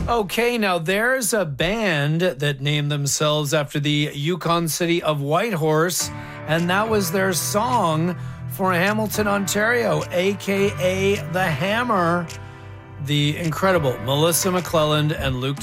Okay, now there's a band that named themselves after the Yukon city of Whitehorse, and that was their song for Hamilton, Ontario, aka The Hammer. The incredible Melissa McClelland and Luke